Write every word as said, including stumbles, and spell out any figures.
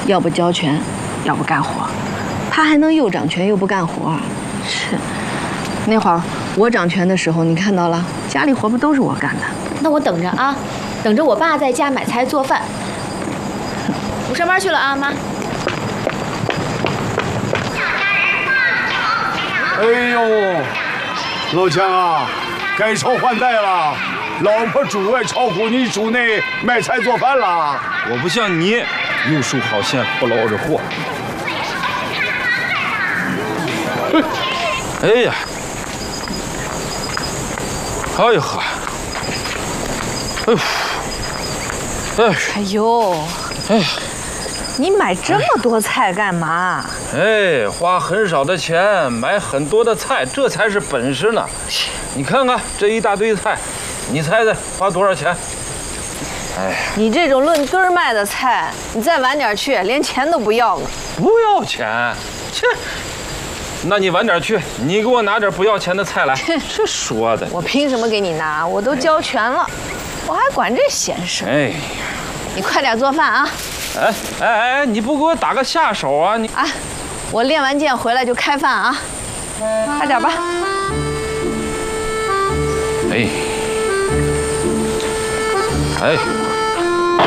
要不交权，要不干活。他还能又掌权又不干活。是，那会儿我掌权的时候，你看到了，家里活不都是我干的。 那我等着啊，等着我爸在家买菜做饭。我上班去了啊，妈。 哎呦，老强啊，改朝换代了，老婆主外，超乎你主内，买菜做饭了。 我不像你，游手好闲，不劳而获。哎呀，哎呀呵，哎呦，哎， 哎呦， 哎呀， 你买这么多菜干嘛？ 哎，花很少的钱买很多的菜，这才是本事呢。你看看这一大堆菜，你猜猜花多少钱？哎， 你这种论根卖的菜，你再晚点去，连钱都不要了。 不要钱？切！那你晚点去，你给我拿点不要钱的菜来。这说的， 我凭什么给你拿？我都交权了，我还管这闲事？ 哎， 你快点做饭啊！ 哎哎哎，你不给我打个下手啊？你啊，我练完剑回来就开饭啊，快点吧。 哎，哎。